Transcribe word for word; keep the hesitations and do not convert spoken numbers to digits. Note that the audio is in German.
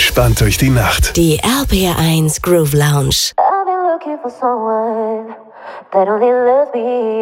Entspannt durch die Nacht. Die R P R eins Groove Lounge. I've been looking for someone that only loves me.